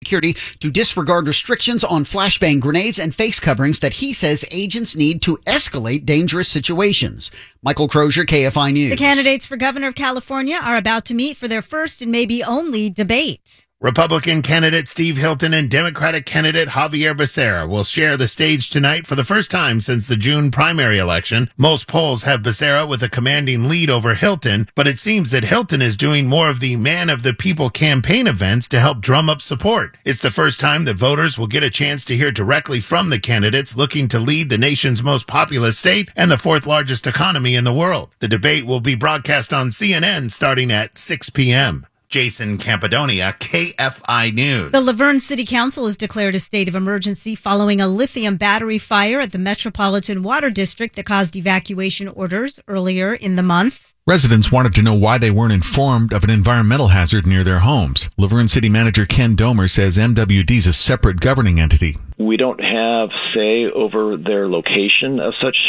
Security to disregard restrictions on flashbang grenades and face coverings that he says agents need to escalate dangerous situations. Michael Crozier, KFI News. The candidates for governor of California are about to meet for their first and maybe only debate. Republican candidate Steve Hilton and Democratic candidate Javier Becerra will share the stage tonight for the first time since the June primary election. Most polls have Becerra with a commanding lead over Hilton, but it seems that Hilton is doing more of the Man of the People campaign events to help drum up support. It's the first time that voters will get a chance to hear directly from the candidates looking to lead the nation's most populous state and the fourth largest economy in the world. The debate will be broadcast on CNN starting at 6 p.m. Jason Campidonia, KFI News. The Laverne City Council has declared a state of emergency following a lithium battery fire at the Metropolitan Water District that caused evacuation orders earlier in the month. Residents wanted to know why they weren't informed of an environmental hazard near their homes. Laverne City Manager Ken Domer says MWD is a separate governing entity. We don't have say over their location of such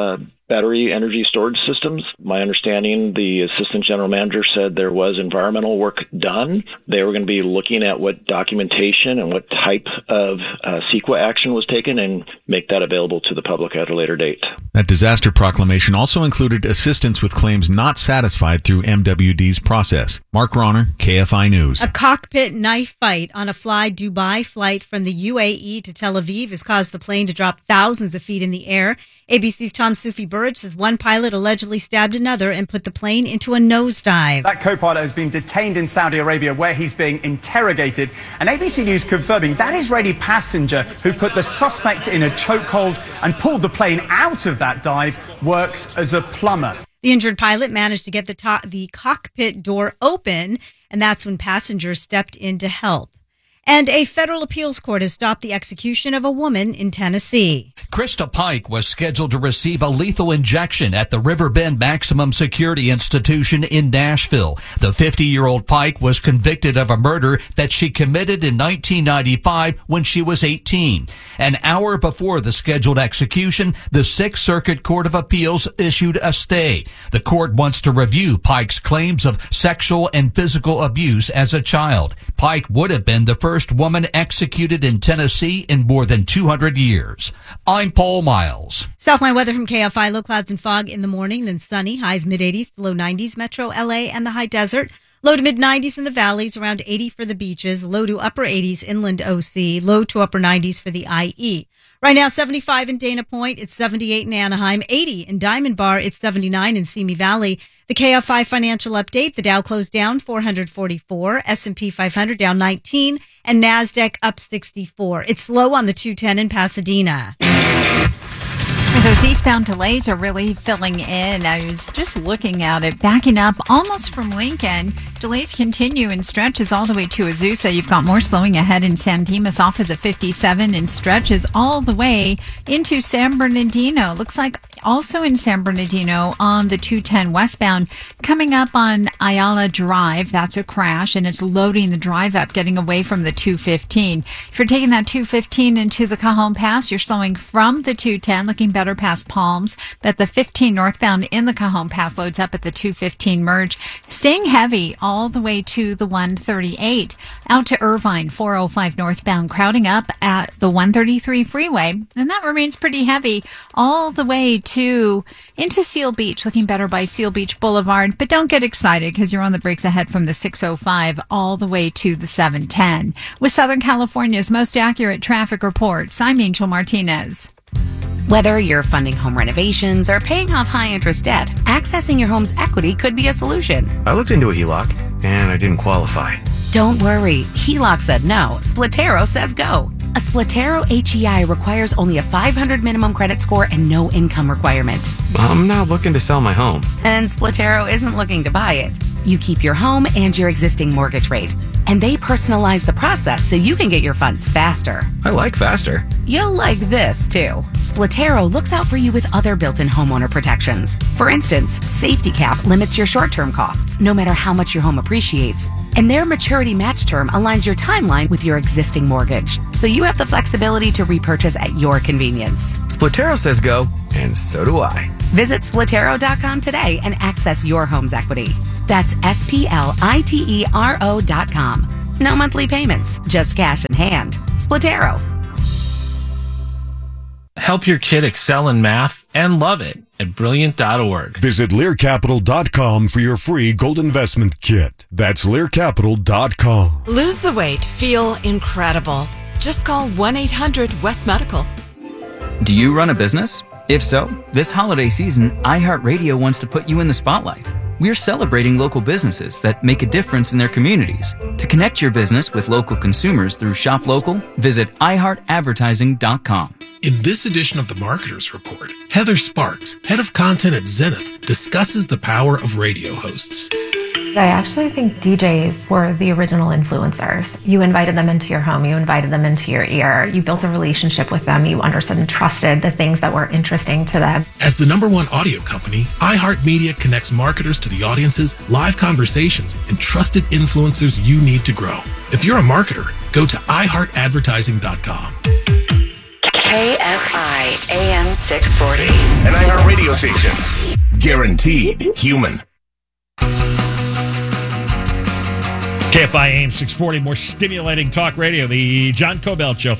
battery energy storage systems. My understanding, the assistant general manager said there was environmental work done. They were going to be looking at what documentation and what type of CEQA action was taken and make that available to the public at a later date. That disaster proclamation also included assistance with claims not satisfied through MWD's process. Mark Ronner, KFI News. A cockpit knife fight on a Fly Dubai flight from the UAE to Tel Aviv has caused the plane to drop thousands of feet in the air. ABC's Tom Sufi Burridge says one pilot allegedly stabbed another and put the plane into a nosedive. That co-pilot has been detained in Saudi Arabia where he's being interrogated. And ABC News confirming that Israeli passenger who put the suspect in a chokehold and pulled the plane out of that dive works as a plumber. The injured pilot managed to get the cockpit door open, and that's when passengers stepped in to help. And a federal appeals court has stopped the execution of a woman in Tennessee. Krista Pike was scheduled to receive a lethal injection at the Riverbend Maximum Security Institution in Nashville. The 50-year-old Pike was convicted of a murder that she committed in 1995 when she was 18. An hour before the scheduled execution, the Sixth Circuit Court of Appeals issued a stay. The court wants to review Pike's claims of sexual and physical abuse as a child. Pike would have been the first woman executed in Tennessee in more than 200 years. I'm Paul Miles. Southline weather from KFI. Low clouds and fog in the morning, then sunny. Highs mid-80s to low 90s. Metro LA and the high desert. Low to mid-90s in the valleys, around 80 for the beaches. Low to upper 80s inland OC. Low to upper 90s for the IE. Right now, 75 in Dana Point. It's 78 in Anaheim. 80 in Diamond Bar. It's 79 in Simi Valley. The KFI financial update. The Dow closed down 444. S&P 500 down 19. And NASDAQ up 64. It's low on the 210 in Pasadena. Those eastbound delays are really filling in. I was just looking at it, backing up almost from Lincoln. Delays continue and stretches all the way to Azusa. You've got more slowing ahead in San Dimas off of the 57 and stretches all the way into San Bernardino. Looks like also in San Bernardino on the 210 westbound. Coming up on Ayala Drive, that's a crash, and it's loading the drive up, getting away from the 215. If you're taking that 215 into the Cajon Pass, you're slowing from the 210, looking better past Palms, but the 15 northbound in the Cajon Pass loads up at the 215 merge, staying heavy all the way to the 138. Out to Irvine, 405 northbound, crowding up at the 133 freeway, and that remains pretty heavy all the way to into Seal Beach, looking better by Seal Beach Boulevard, but don't get excited because you're on the brakes ahead from the 605 all the way to the 710. With Southern California's most accurate traffic reports, I'm Angel Martinez. Whether you're funding home renovations or paying off high-interest debt, accessing your home's equity could be a solution. I looked into a HELOC, and I didn't qualify. Don't worry. HELOC said no. Splatero says go. A Splatero HEI requires only a 500 minimum credit score and no income requirement. I'm not looking to sell my home. And Splatero isn't looking to buy it. You keep your home and your existing mortgage rate. And they personalize the process so you can get your funds faster. I like faster. You'll like this, too. Splatero looks out for you with other built-in homeowner protections. For instance, Safety Cap limits your short-term costs, no matter how much your home appreciates. And their maturity match term aligns your timeline with your existing mortgage. So you have the flexibility to repurchase at your convenience. Splatero says go, and so do I. Visit Splatero.com today and access your home's equity. That's SPLITERO.com. No monthly payments, just cash in hand. Splatero. Help your kid excel in math and love it at Brilliant.org. Visit LearCapital.com for your free gold investment kit. That's LearCapital.com. Lose the weight. Feel incredible. Just call 1-800-WEST-MEDICAL. Do you run a business? If so, this holiday season, iHeartRadio wants to put you in the spotlight. We're celebrating local businesses that make a difference in their communities. To connect your business with local consumers through Shop Local, visit iHeartAdvertising.com. In this edition of the Marketers Report, Heather Sparks, head of content at Zenith, discusses the power of radio hosts. I actually think DJs were the original influencers. You invited them into your home, you invited them into your ear, you built a relationship with them, you understood and trusted the things that were interesting to them. As the #1 audio company, iHeartMedia connects marketers to the audiences, live conversations, and trusted influencers you need to grow. If you're a marketer, go to iHeartAdvertising.com. KFI AM 640. An iHeart radio station. Guaranteed human. KFI AM 640, more stimulating talk radio, the John Cobell Show.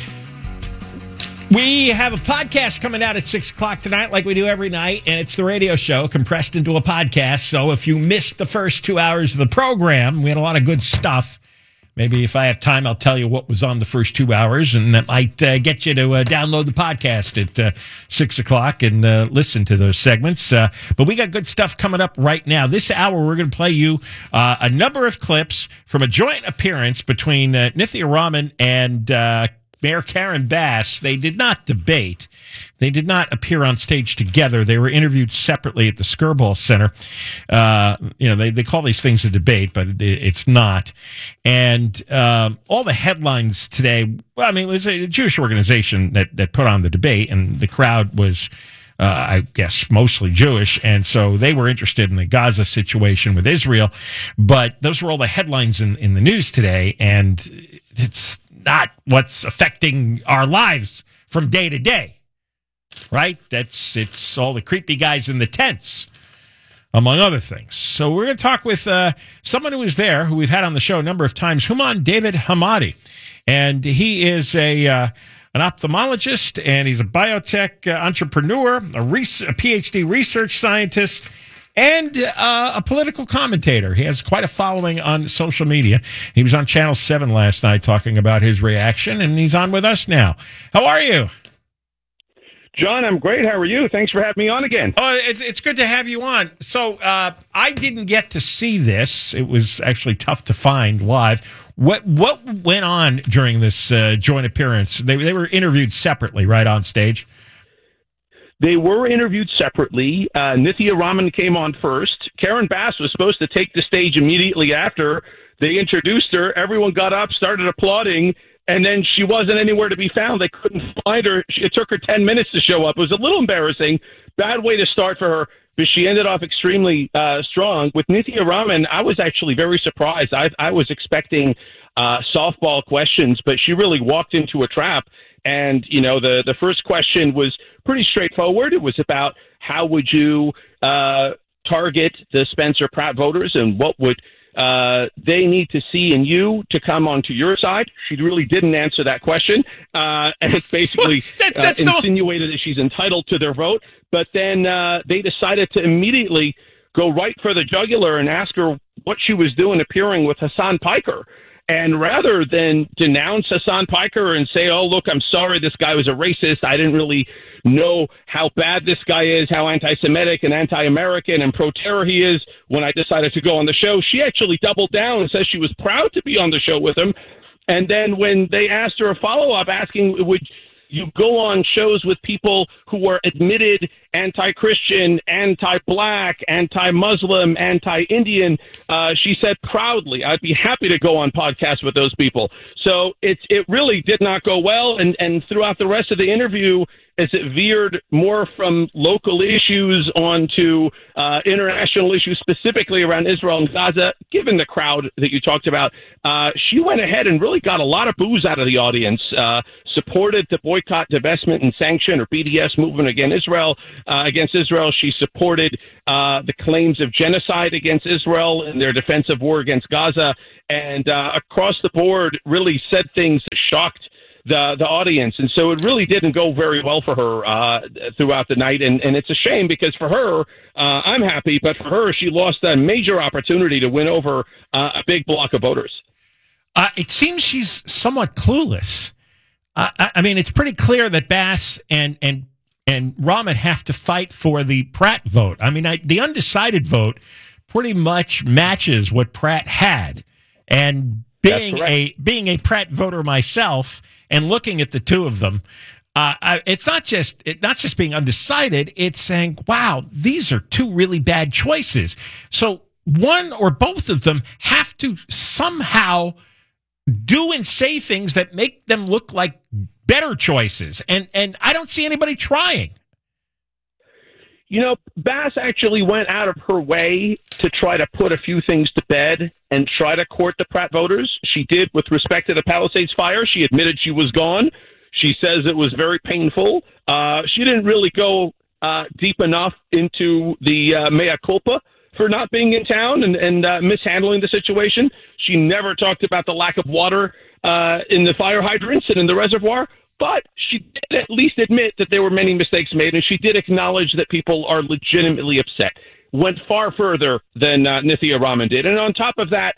We have a podcast coming out at 6 o'clock tonight, like we do every night, and it's the radio show compressed into a podcast. So if you missed the first 2 hours of the program, we had a lot of good stuff. Maybe if I have time, I'll tell you what was on the first 2 hours, and that might get you to download the podcast at 6 o'clock and listen to those segments. But we got good stuff coming up right now. This hour, we're going to play you a number of clips from a joint appearance between Nithya Raman and Mayor Karen Bass. They did not debate. They did not appear on stage together. They were interviewed separately at the Skirball Center. They call these things a debate, but it's not. And all the headlines today, well, I mean, it was a Jewish organization that put on the debate, and the crowd was, I guess, mostly Jewish. And so they were interested in the Gaza situation with Israel. But those were all the headlines in the news today, and it's not what's affecting our lives from day to day, right? It's all the creepy guys in the tents, among other things. So we're going to talk with someone who was there, who we've had on the show a number of times, Houman David Hamadi. And he is an ophthalmologist, and he's a biotech entrepreneur, a PhD research scientist, and a political commentator. He has quite a following on social media. He was on Channel 7 last night talking about his reaction, and he's on with us now. How are you? John, I'm great. How are you? Thanks for having me on again. Oh, it's good to have you on. So I didn't get to see this. It was actually tough to find live. What went on during this joint appearance? They were interviewed separately, right, on stage? They were interviewed separately. Nithya Raman came on first. Karen Bass was supposed to take the stage immediately after. They introduced her. Everyone got up, started applauding, and then she wasn't anywhere to be found. They couldn't find her. It took her 10 minutes to show up. It was a little embarrassing. Bad way to start for her, but she ended off extremely strong. With Nithya Raman, I was actually very surprised. I was expecting softball questions, but she really walked into a trap. And, the first question was pretty straightforward. It was about how would you target the Spencer Pratt voters, and what would they need to see in you to come onto your side. She really didn't answer that question. And it's basically insinuated that she's entitled to their vote. But then they decided to immediately go right for the jugular and ask her what she was doing appearing with Hassan Piker. And rather than denounce Hassan Piker and say, oh, look, I'm sorry, this guy was a racist, I didn't really know how bad this guy is, how anti-Semitic and anti-American and pro-terror he is when I decided to go on the show, she actually doubled down and says she was proud to be on the show with him. And then when they asked her a follow-up asking, would you go on shows with people who are admitted anti-Christian, anti-black, anti-Muslim, anti-Indian, she said proudly, I'd be happy to go on podcasts with those people. So it really did not go well. And throughout the rest of the interview, as it veered more from local issues onto international issues, specifically around Israel and Gaza, given the crowd that you talked about, she went ahead and really got a lot of boos out of the audience, supported the boycott, divestment, and sanction, or BDS movement against Israel, against Israel. She supported the claims of genocide against Israel in their defensive war against Gaza, and across the board really said things that shocked the audience. And so it really didn't go very well for her throughout the night. And it's a shame because for her, I'm happy, but for her, she lost a major opportunity to win over a big block of voters. It seems she's somewhat clueless. I mean, it's pretty clear that Bass and Rahman have to fight for the Pratt vote. I mean, the undecided vote pretty much matches what Pratt had. And being a Pratt voter myself and looking at the two of them, it's not just being undecided. It's saying, wow, these are two really bad choices. So one or both of them have to somehow do and say things that make them look like better choices. And I don't see anybody trying. You know, Bass actually went out of her way to try to put a few things to bed and try to court the Pratt voters. She did with respect to the Palisades fire. She admitted she was gone. She says it was very painful. She didn't really go deep enough into the mea culpa for not being in town and mishandling the situation. She never talked about the lack of water in the fire hydrants and in the reservoir. But she did at least admit that there were many mistakes made, and she did acknowledge that people are legitimately upset. Went far further than Nithya Raman did. And on top of that,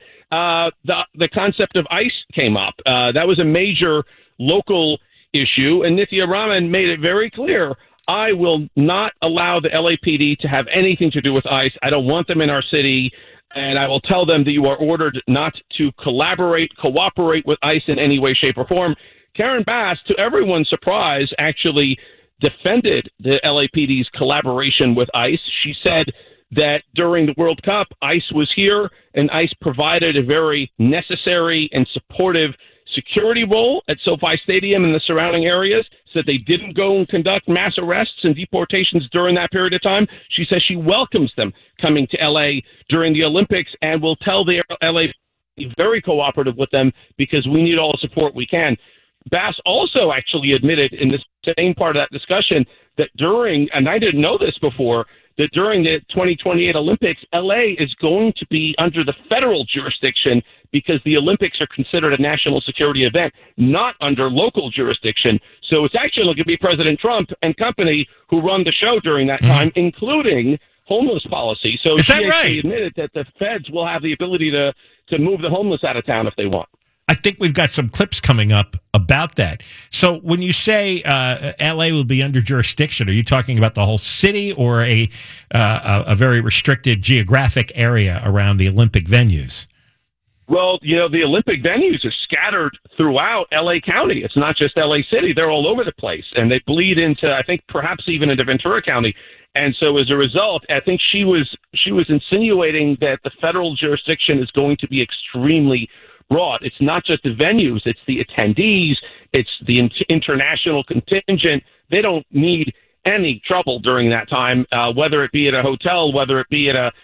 the concept of ICE came up. That was a major local issue, and Nithya Raman made it very clear, I will not allow the LAPD to have anything to do with ICE. I don't want them in our city, and I will tell them that you are ordered not to cooperate with ICE in any way, shape, or form. Karen Bass, to everyone's surprise, actually defended the LAPD's collaboration with ICE. She said that during the World Cup, ICE was here, and ICE provided a very necessary and supportive security role at SoFi Stadium and the surrounding areas, said they didn't go and conduct mass arrests and deportations during that period of time. She says she welcomes them coming to L.A. during the Olympics and will tell the LA be very cooperative with them because we need all the support we can. Bass also actually admitted in the same part of that discussion that during, and I didn't know this before, that during the 2028 Olympics, LA is going to be under the federal jurisdiction because the Olympics are considered a national security event, not under local jurisdiction. So it's actually going to be President Trump and company who run the show during that time, including homeless policy. So she actually admitted that the feds will have the ability to move the homeless out of town if they want. I think we've got some clips coming up about that. So when you say L.A. will be under jurisdiction, are you talking about the whole city or a very restricted geographic area around the Olympic venues? Well, you know, the Olympic venues are scattered throughout L.A. County. It's not just L.A. City. They're all over the place, and they bleed into, I think, perhaps even into Ventura County. And so as a result, I think she was insinuating that the federal jurisdiction is going to be extremely broad. It's not just the venues, it's the attendees, it's the international contingent. They don't need any trouble during that time, whether it be at a hotel, whether it be at a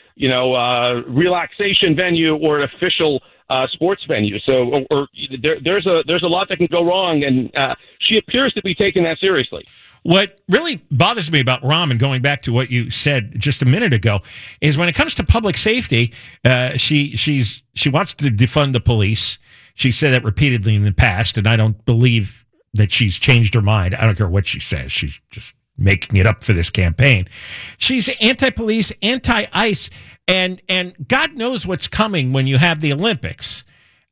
relaxation venue or an official sports venue. So there's a lot that can go wrong, and she appears to be taking that seriously. What really bothers me about Raman, going back to what you said just a minute ago, is when it comes to public safety, she wants to defund the police. She said that repeatedly in the past, and I don't believe that she's changed her mind. I don't care what she says. She's just making it up for this campaign. She's anti-police, anti-ICE, and God knows what's coming when you have the Olympics.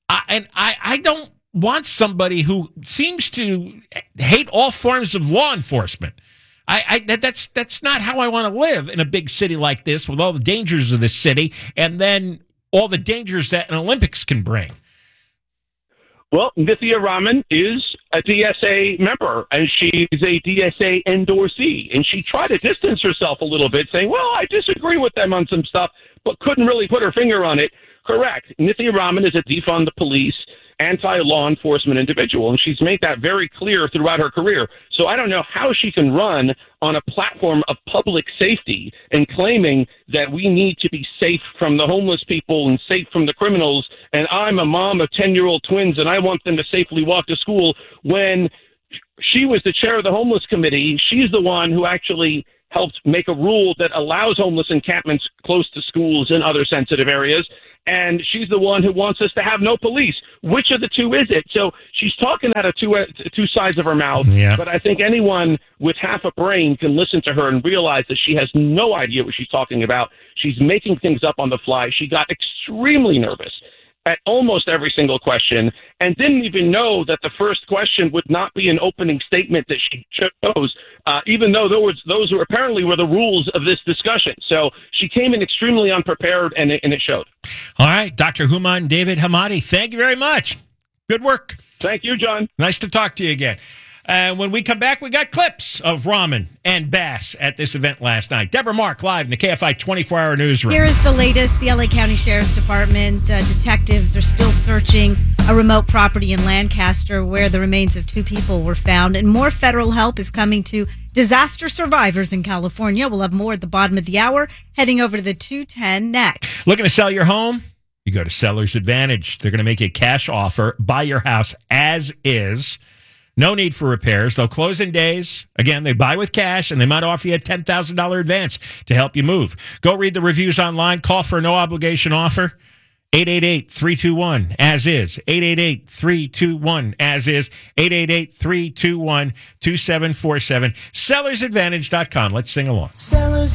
I don't want somebody who seems to hate all forms of law enforcement. That's not how I want to live in a big city like this with all the dangers of this city and then all the dangers that an Olympics can bring. Well, Nithya Raman is a DSA member, and she's a DSA endorsee, and she tried to distance herself a little bit, saying, well, I disagree with them on some stuff, but couldn't really put her finger on it. Correct. Nithya Raman is a defund the police, anti-law enforcement individual, and she's made that very clear throughout her career. So I don't know how she can run on a platform of public safety and claiming that we need to be safe from the homeless people and safe from the criminals, and I'm a mom of 10-year-old twins and I want them to safely walk to school, when she was the chair of the homeless committee. She's the one who actually helped make a rule that allows homeless encampments close to schools and other sensitive areas. And she's the one who wants us to have no police. Which of the two is it? So she's talking out of two sides of her mouth. Yeah. But I think anyone with half a brain can listen to her and realize that she has no idea what she's talking about. She's making things up on the fly. She got extremely nervous at almost every single question and didn't even know that the first question would not be an opening statement that she chose, even though those were apparently were the rules of this discussion. So she came in extremely unprepared, and it showed. All right, Dr. Houman David Hamadi, thank you very much. Good work. Thank you, John. Nice to talk to you again. And when we come back, we got clips of Rahman and Bass at this event last night. Deborah Mark live in the KFI 24-hour newsroom. Here is the latest. The LA County Sheriff's Department detectives are still searching a remote property in Lancaster where the remains of 2 people were found. And more federal help is coming to disaster survivors in California. We'll have more at the bottom of the hour, heading over to the 210 next. Looking to sell your home? You go to Seller's Advantage. They're going to make a cash offer. Buy your house as is. No need for repairs. They'll close in days. Again, they buy with cash, and they might offer you a $10,000 advance to help you move. Go read the reviews online. Call for a no-obligation offer. 888-321-AS-IS. 888-321-AS-IS. 888-321-2747. SellersAdvantage.com. Let's sing along. Sellers